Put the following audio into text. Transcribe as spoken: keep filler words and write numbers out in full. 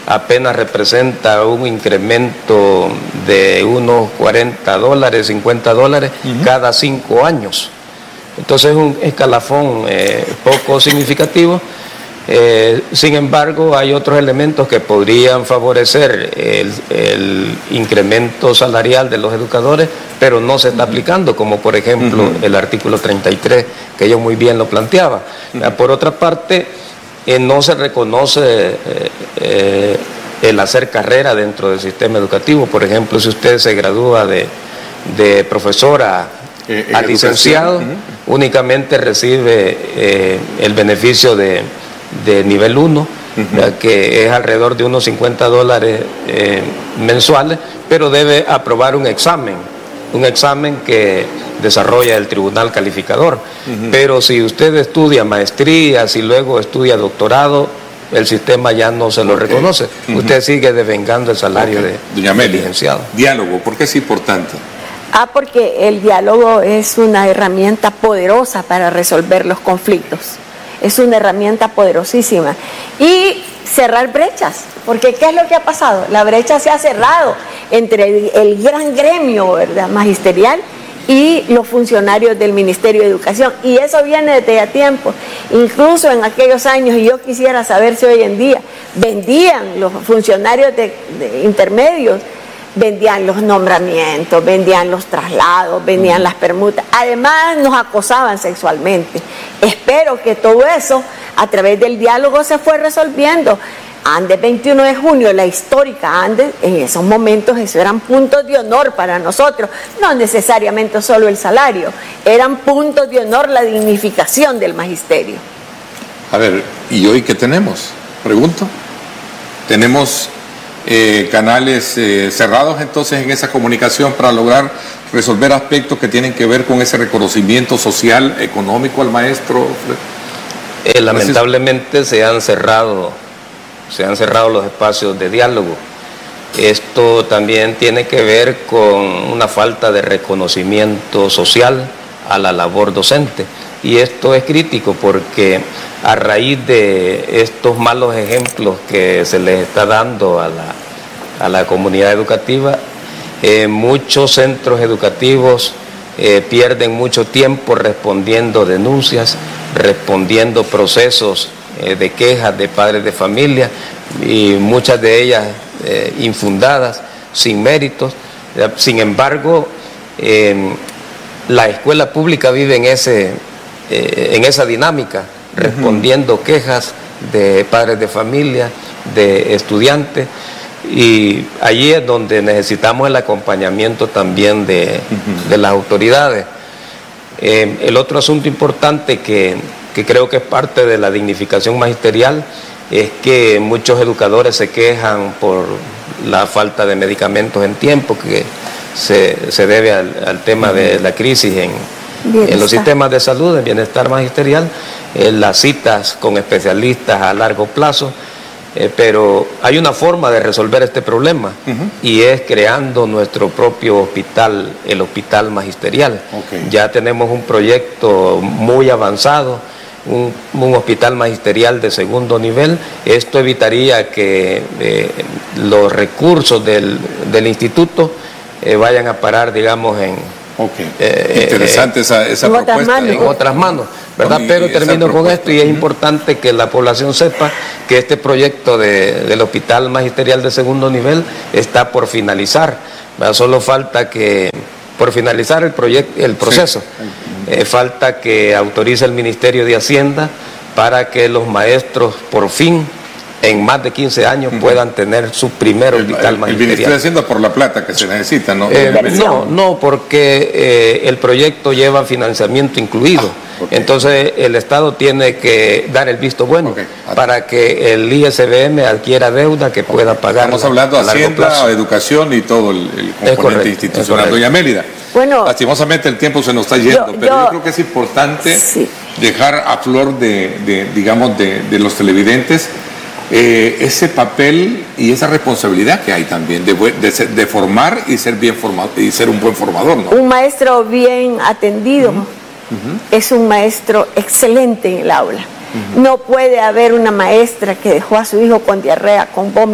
apenas representa un incremento de unos cuarenta dólares, cincuenta dólares uh-huh. cada cinco años. Entonces es un escalafón eh, poco significativo. Eh, sin embargo, hay otros elementos que podrían favorecer el, el incremento salarial de los educadores, pero no se está aplicando, como por ejemplo uh-huh. el artículo treinta y tres, que yo muy bien lo planteaba. Uh-huh. Por otra parte, eh, no se reconoce eh, eh, el hacer carrera dentro del sistema educativo. Por ejemplo, si usted se gradúa de, de profesora eh, a licenciado, uh-huh. únicamente recibe eh, el beneficio de de nivel uno, uh-huh. que es alrededor de unos cincuenta dólares eh, mensuales, pero debe aprobar un examen, un examen que desarrolla el tribunal calificador. Uh-huh. Pero si usted estudia maestrías y luego estudia doctorado, el sistema ya no se lo okay. reconoce. Uh-huh. Usted sigue devengando el salario okay. de, Doña Amelia, de licenciado. Diálogo, ¿por qué es importante? Ah, porque el diálogo es una herramienta poderosa para resolver los conflictos. Es una herramienta poderosísima. Y cerrar brechas, porque ¿qué es lo que ha pasado? La brecha se ha cerrado entre el, el gran gremio, ¿verdad?, magisterial y los funcionarios del Ministerio de Educación. Y eso viene desde a tiempo. Incluso en aquellos años, y yo quisiera saber si hoy en día, vendían los funcionarios de, de intermedios, vendían los nombramientos, vendían los traslados, vendían las permutas, además nos acosaban sexualmente. Espero que todo eso a través del diálogo se fue resolviendo. Andes veintiuno de junio, la histórica Andes, en esos momentos eso eran puntos de honor para nosotros, no necesariamente solo el salario, eran puntos de honor la dignificación del magisterio. A ver, ¿y hoy qué tenemos? Pregunto. Tenemos Eh, canales eh, cerrados entonces en esa comunicación para lograr resolver aspectos que tienen que ver con ese reconocimiento social, económico al maestro. Eh, lamentablemente se han cerrado, se han cerrado los espacios de diálogo. Esto también tiene que ver con una falta de reconocimiento social a la labor docente. Y esto es crítico porque a raíz de estos malos ejemplos que se les está dando a la, a la comunidad educativa, eh, muchos centros educativos eh, pierden mucho tiempo respondiendo denuncias, respondiendo procesos eh, de quejas de padres de familia, y muchas de ellas eh, infundadas, sin méritos. Sin embargo, eh, la escuela pública vive en ese Eh, en esa dinámica, respondiendo uh-huh. quejas de padres de familia, de estudiantes, y allí es donde necesitamos el acompañamiento también de, uh-huh. de las autoridades. Eh, el otro asunto importante que, que creo que es parte de la dignificación magisterial es que muchos educadores se quejan por la falta de medicamentos en tiempo, que se, se debe al, al tema uh-huh. de la crisis en Bienestar. En los sistemas de salud, en bienestar magisterial, eh, las citas con especialistas a largo plazo, eh, pero hay una forma de resolver este problema uh-huh. y es creando nuestro propio hospital, el hospital magisterial. Okay. Ya tenemos un proyecto muy avanzado, un, un hospital magisterial de segundo nivel. Esto evitaría que eh, los recursos del, del instituto eh, vayan a parar, digamos, en Ok, eh, interesante eh, esa, esa en propuesta. Otras manos, en otras manos, ¿verdad? Y, Pero termino con esto y es uh-huh. importante que la población sepa que este proyecto de, del Hospital Magisterial de segundo nivel está por finalizar, ¿verdad? Solo falta que, por finalizar el, proyecto, el proceso, sí. eh, falta que autorice el Ministerio de Hacienda para que los maestros por fin, en más de quince años, uh-huh. puedan tener su primer el, hospital el, magisterial. El Ministerio de Hacienda por la plata que se necesita, ¿no? Eh, no, no, porque eh, el proyecto lleva financiamiento incluido. Ah, okay. Entonces el Estado tiene que dar el visto bueno okay. para que el I S B M adquiera deuda que pueda okay. pagar. Estamos hablando de Hacienda, educación y todo el, el componente correcto, institucional. Doña Mélida, bueno, lastimosamente el tiempo se nos está yendo, yo, pero yo, yo creo que es importante sí. dejar a flor de, de digamos, de, de los televidentes Eh, ese papel y esa responsabilidad que hay también de, de, de formar y ser bien formado y ser un buen formador, ¿no? Un maestro bien atendido uh-huh. Uh-huh. es un maestro excelente en el aula. Uh-huh. No puede haber una maestra que dejó a su hijo con diarrea, con vómito.